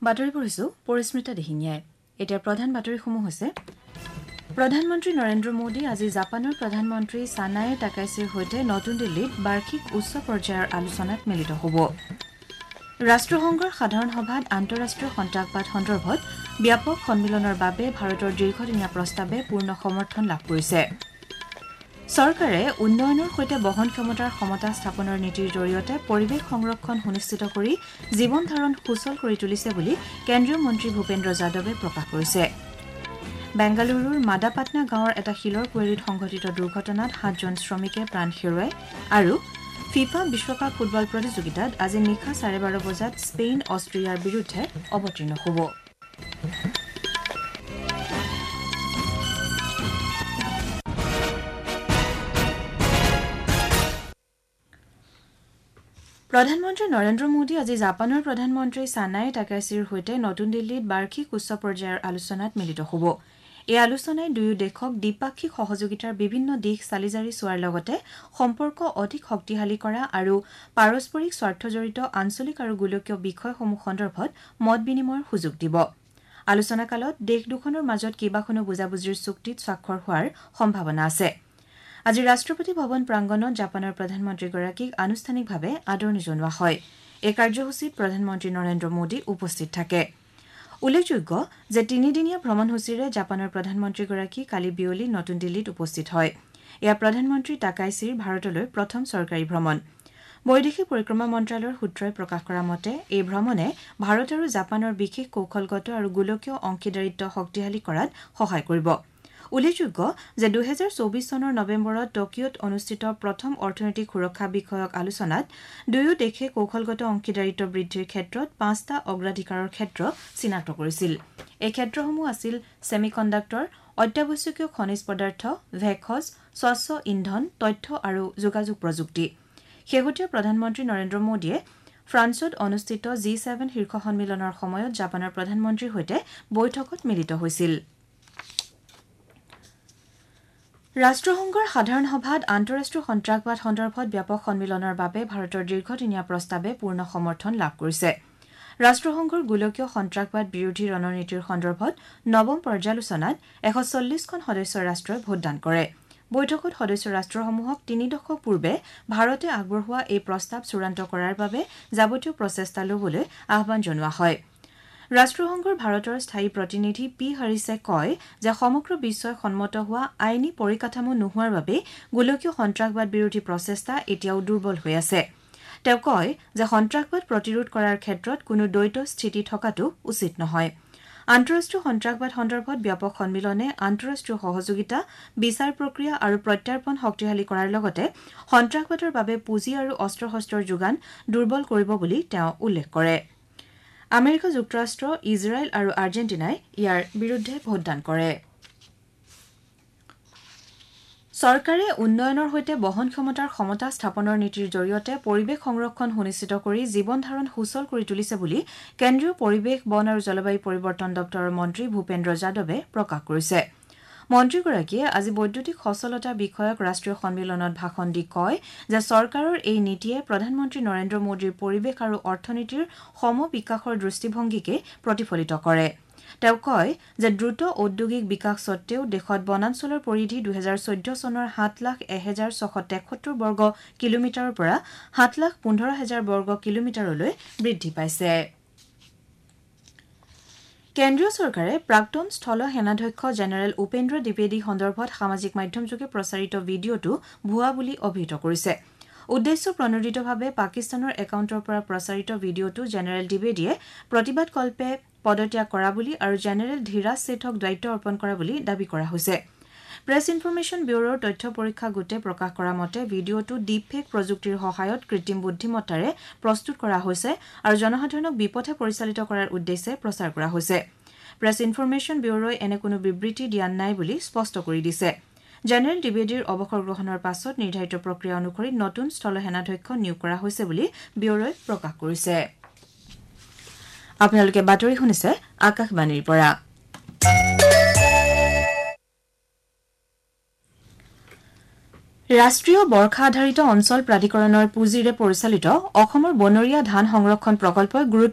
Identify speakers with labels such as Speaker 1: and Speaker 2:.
Speaker 1: বাতৰি পঢ়িছো পৰিস্মিতা দিহিঙিয়াই এতিয়া প্ৰধান বাতৰিসমূহ হৈছে প্ৰধানমন্ত্ৰী নৰেন্দ্ৰ মোদী আজি জাপানৰ প্ৰধানমন্ত্ৰী সানায়ে টাকাইছিৰ সৈতে নতুন দিল্লীত বাৰ্ষিক উচ্চ পৰ্যায়ৰ আলোচনাত মিলিত হ'ব ৰাষ্ট্ৰসংঘৰ সাধাৰণ সভাত আন্তঃৰাষ্ট্ৰীয় সন্ত্ৰাসবাদ সন্দৰ্ভত ব্যাপক সন্মিলনৰ বাবে ভাৰতৰ দীৰ্ঘদিনীয়া প্ৰস্তাৱে পূৰ্ণ সমৰ্থন লাভ কৰিছে চৰকাৰে উন্নয়নৰ সৈতে বহন ক্ষমতাৰ সমতা স্থাপনৰ নীতিৰ জৰিয়তে পৰিৱেশ সংৰক্ষণ সুনিশ্চিত কৰি জীৱন ধাৰণ সুচল কৰি তুলিছে বুলি কেন্দ্ৰীয় মন্ত্ৰী ভূপেন্দ্ৰ যাদৱে প্ৰকাশ কৰিছে বেংগালুৰুৰ মাদাপাটনা গাঁৱৰ এটা শিলৰ কুঁৱেৰীত সংঘটিত দুৰ্ঘটনাত 7জন শ্ৰমিকে প্ৰাণ হেৰুৱায় আৰু ফিফা বিশ্বকাপ ফুটবল প্ৰতিযোগিতাত আজি নিশা 12:30 বজাত স্পেইন অষ্ট্ৰিয়াৰ বিৰুদ্ধে অৱতীৰ্ণ হ'ব প্ৰধানমন্ত্ৰী নৰেন্দ্ৰ মোদী আজি জাপানৰ প্ৰধানমন্ত্ৰী সানায়ে টাকাইছিৰ সৈতে নতুন দিল্লীত বাৰ্ষিক উচ্চ পৰ্যায়ৰ আলোচনাত মিলিত হ'ব এই আলোচনাই দুয়ো দেশক দ্বিপাক্ষিক সহযোগিতাৰ বিভিন্ন দিশ চালিজাৰি চোৱাৰ লগতে সম্পৰ্ক অধিক শক্তিশালী কৰা আৰু পাৰস্পৰিক স্বাৰ্থজড়িত আঞ্চলিক আৰু গোলকীয় বিষয়সমূহ সন্দৰ্ভত মত বিনিময়ৰ সুযোগ দিব আলোচনাকালত দেশ দুখনৰ মাজত কেইবাখনো বুজাবুজিৰ চুক্তিত স্বাক্ষৰ হোৱাৰ সম্ভাৱনা আছে আজি ৰাষ্ট্ৰপতি ভৱন প্ৰাংগণত জাপানৰ প্ৰধানমন্ত্ৰীগৰাকীক আনুষ্ঠানিকভাৱে আদৰণি জনোৱা হয় এই কাৰ্যসূচীত প্ৰধানমন্ত্ৰী নৰেন্দ্ৰ মোদী উপস্থিত থাকে উল্লেখযোগ্য যে তিনিদিনীয়া ভ্ৰমণসূচীৰে জাপানৰ প্ৰধানমন্ত্ৰীগৰাকী কালি বিয়লি নতুন দিল্লীত উপস্থিত হয় এয়া প্ৰধানমন্ত্ৰী টাকাইছিৰ ভাৰতলৈ প্ৰথম চৰকাৰী ভ্ৰমণ বৈদেশিক পৰিক্ৰমা মন্ত্ৰালয়ৰ সূত্ৰই প্ৰকাশ কৰা মতে এই ভ্ৰমণে ভাৰত আৰু জাপানৰ বিশেষ কৌশলগত আৰু গোলকীয় অংশীদাৰিত্ব শক্তিশালী কৰাত সহায় কৰিব উল্লেখযোগ্য যে 2024 চনৰ নৱেম্বৰত টকিঅত অনুষ্ঠিত প্ৰথম অৰ্থনৈতিক সুৰক্ষা বিষয়ক আলোচনাত দুয়ো দেশে কৌশলগত অংশীদাৰিত্ব বৃদ্ধিৰ ক্ষেত্ৰত 5টা অগ্ৰাধিকাৰৰ ক্ষেত্ৰ চিনাক্ত কৰিছিল এই ক্ষেত্ৰসমূহ আছিল সেমিকণ্ডাক্টৰ অত্যাৱশ্যকীয় খনিজ পদাৰ্থ ভেষজ স্বচ্ছ ইন্ধন তথ্য আৰু যোগাযোগ প্ৰযুক্তি শেহতীয়া প্ৰধানমন্ত্ৰী নৰেন্দ্ৰ মোদীয়ে ফ্ৰান্সত অনুষ্ঠিত G7 শীৰ্ষ সন্মিলনৰ সময়ত জাপানৰ প্ৰধানমন্ত্ৰীৰ সৈতে বৈঠকত মিলিত হৈছিল ৰাষ্ট্ৰসংঘৰ সাধাৰণ সভাত আন্তঃৰাষ্ট্ৰীয় সন্ত্ৰাসবাদ সন্দৰ্ভত ব্যাপক সন্মিলনৰ বাবে ভাৰতৰ দীৰ্ঘদিনীয়া প্ৰস্তাৱে পূৰ্ণ সমৰ্থন লাভ কৰিছে ৰাষ্ট্ৰসংঘৰ গোলকীয় সন্ত্ৰাসবাদ বিৰোধী ৰণনীতিৰ সন্দৰ্ভত নৱম পৰ্যালোচনাত 140খন সদস্য ৰাষ্ট্ৰই ভোটদান কৰে বৈঠকত সদস্য ৰাষ্ট্ৰসমূহক 3 দশক পূৰ্বে ভাৰতে আগবঢ়োৱা এই প্ৰস্তাৱ চূড়ান্ত কৰাৰ বাবে যাৱতীয় প্ৰচেষ্টা ল'বলৈ আহ্বান জনোৱা হয় ৰাষ্ট্ৰসংঘৰ ভাৰতৰ স্থায়ী প্ৰতিনিধি পি হৰিছে কয় যে সমগ্ৰ বিশ্বই সন্মত হোৱা আইনী পৰিকাঠামো নোহোৱাৰ বাবে গোলকীয় সন্ত্ৰাসবাদ বিৰোধী প্ৰচেষ্টা এতিয়াও দুৰ্বল হৈ আছে তেওঁ কয় যে সন্ত্ৰাসবাদ প্ৰতিৰোধ কৰাৰ ক্ষেত্ৰত কোনো দ্বৈত স্থিতি থকাটো উচিত নহয় আন্তঃৰাষ্ট্ৰীয় সন্ত্ৰাসবাদ সন্দৰ্ভত ব্যাপক সন্মিলনে আন্তঃৰাষ্ট্ৰীয় সহযোগিতা বিচাৰ প্ৰক্ৰিয়া আৰু প্ৰত্যাৰ্পণ শক্তিশালী কৰাৰ লগতে সন্ত্ৰাসবাদৰ বাবে পুঁজি আৰু অস্ত্ৰ-শস্ত্ৰৰ যোগান দুৰ্বল কৰিব বুলি তেওঁ উল্লেখ কৰে আমেৰিকা যুক্তৰাষ্ট্ৰ ইজৰাইল আৰু আৰ্জেণ্টিনাই ইয়াৰ বিৰুদ্ধে ভোটদান কৰে চৰকাৰে উন্নয়নৰ সৈতে বহন ক্ষমতাৰ সমতা স্থাপনৰ নীতিৰ জৰিয়তে পৰিৱেশ সংৰক্ষণ সুনিশ্চিত কৰি জীৱন ধাৰণ সুচল কৰি তুলিছে বুলি কেন্দ্ৰীয় পৰিৱেশ বন আৰু জলবায়ু পৰিৱৰ্তন দপ্তৰৰ মন্ত্ৰী ভূপেন্দ্ৰ যাদৱে প্ৰকাশ কৰিছে মন্ত্ৰীগৰাকীয়ে আজি বৈদ্যুতিক সচলতা বিষয়ক ৰাষ্ট্ৰীয় সন্মিলনত ভাষণ দি কয় যে চৰকাৰৰ এই নীতিয়ে প্ৰধানমন্ত্ৰী নৰেন্দ্ৰ মোদীৰ পৰিৱেশ আৰু অৰ্থনীতিৰ সম বিকাশৰ দৃষ্টিভংগীকে প্ৰতিফলিত কৰে তেওঁ কয় যে দ্ৰুত ঔদ্যোগিক বিকাশ সত্ত্বেও দেশত বনাঞ্চলৰ পৰিধি 2014 চনৰ 7,01,673 বৰ্গ কিলোমিটাৰৰ পৰা 7,15,000 বৰ্গ কিলোমিটাৰলৈ বৃদ্ধি পাইছে কেন্দ্ৰীয় চৰকাৰে প্ৰাক্তন স্থল সেনাধ্যক্ষ জেনেৰেল উপেন্দ্ৰ দ্বিবেদী সন্দৰ্ভত সামাজিক মাধ্যমযোগে প্ৰচাৰিত ভিডিঅ'টো ভুৱা বুলি অভিহিত কৰিছে উদ্দেশ্য প্ৰণোদিতভাৱে পাকিস্তানৰ একাউণ্টৰ পৰা প্ৰচাৰিত ভিডিঅ'টো জেনেৰেল দ্বিবেদীয়ে প্ৰতিবাদকল্পে পদত্যাগ কৰা বুলি আৰু জেনেৰেল ধীৰাজ শেঠক দায়িত্ব অৰ্পণ কৰা বুলি দাবী কৰা হৈছে প্ৰেছ ইনফৰমেশ্যন ব্যুৰোৰ তথ্য পৰীক্ষা গোটে প্ৰকাশ কৰা মতে ভিডিঅ'টো ডিপফেক প্ৰযুক্তিৰ সহায়ত কৃত্ৰিম বুদ্ধিমত্তাৰে প্ৰস্তুত কৰা হৈছে আৰু জনসাধাৰণক বিপথে পৰিচালিত কৰাৰ উদ্দেশ্যে প্ৰচাৰ কৰা হৈছে প্ৰেছ ইনফৰমেশ্যন ব্যুৰোই এনে কোনো বিবৃতি দিয়া নাই বুলি স্পষ্ট কৰি দিছে জেনেৰেল দ্বিবেদীৰ অৱসৰ গ্ৰহণৰ পাছত নিৰ্ধাৰিত প্ৰক্ৰিয়া অনুসৰি নতুন স্থল সেনাধ্যক্ষ নিয়োগ কৰা হৈছে বুলি ব্যুৰোই প্ৰকাশ কৰিছে আপোনালোকে বাতৰি শুনিছে আকাশবাণীৰ পৰা ৰাষ্ট্ৰীয় বৰ্ষা আধাৰিত অঞ্চল প্ৰাধিকৰণৰ পুঁজিৰে পৰিচালিত অসমৰ বনৰীয়া ধান সংৰক্ষণ প্ৰকল্পই